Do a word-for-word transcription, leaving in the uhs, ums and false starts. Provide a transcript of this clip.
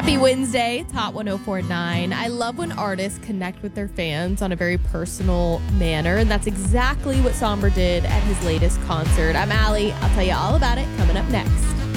Happy Wednesday, it's Hot one oh four point nine. I love when artists connect with their fans on a very personal manner, and that's exactly what Somber did at his latest concert. I'm Allie. I'll tell you all about it coming up next.